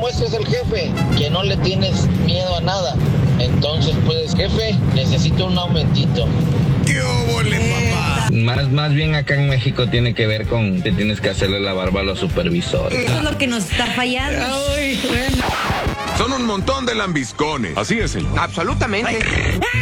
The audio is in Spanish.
demuestres al jefe que no le tienes miedo a nada. Entonces, pues, jefe, necesito un aumentito. ¡Qué óvole, papá! Más bien acá en México tiene que ver con que tienes que hacerle la barba a los supervisores. Eso es lo que nos está fallando. Son un montón de lambiscones. Así es, señor. Absolutamente.